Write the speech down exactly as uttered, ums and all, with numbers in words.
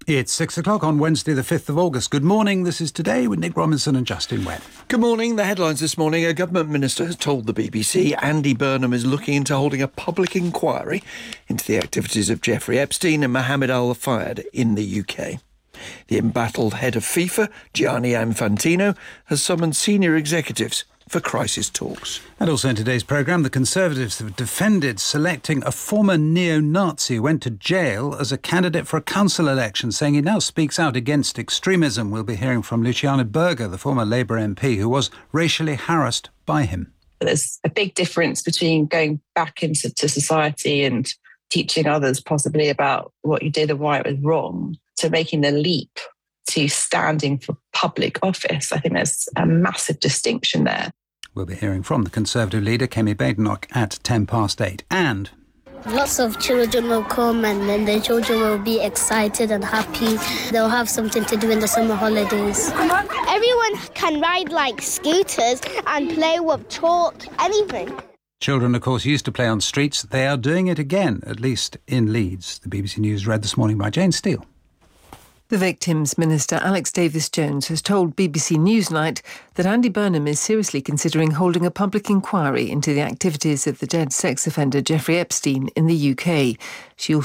It's six o'clock on Wednesday the fifth of August. Good morning, this is Today with Nick Robinson and Justin Webb. Good morning. The headlines this morning. A government minister has told the B B C Andy Burnham is looking into holding a public inquiry into the activities of Jeffrey Epstein and Mohammed Al Fayed in the U K. The embattled head of FIFA, Gianni Infantino, has summoned senior executives for crisis talks. And also in today's programme, the Conservatives have defended selecting a former neo-Nazi who went to jail as a candidate for a council election, saying he now speaks out against extremism. We'll be hearing from Luciana Berger, the former Labour M P, who was racially harassed by him. There's a big difference between going back into to society and teaching others possibly about what you did and why it was wrong, to making the leap to standing for public office. I think there's a massive distinction there. We'll be hearing from the Conservative leader, Kemi Badenoch, at ten past eight. And lots of children will come and then the children will be excited and happy. They'll have something to do in the summer holidays. Everyone can ride like scooters and play with chalk, anything. Children, of course, used to play on streets. They are doing it again, at least in Leeds. The B B C News read this morning by Jane Steele. The Victims Minister Alex Davis-Jones has told B B C Newsnight that Andy Burnham is seriously considering holding a public inquiry into the activities of the dead sex offender Jeffrey Epstein in the U K. She